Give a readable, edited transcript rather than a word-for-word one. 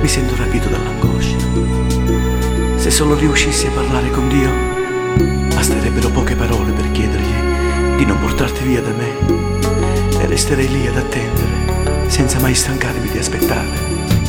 mi sento rapito dall'angoscia. Se solo riuscissi a parlare con Dio, basterebbero poche parole per chiedergli di non portarti via da me, e resterei lì ad attendere senza mai stancarmi di aspettare.